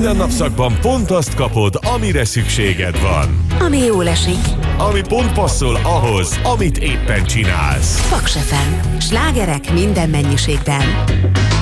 Minden napszakban pont azt kapod, amire szükséged van. Ami jól esik. Ami pont passzol ahhoz, amit éppen csinálsz. Paks FM. Slágerek minden mennyiségben.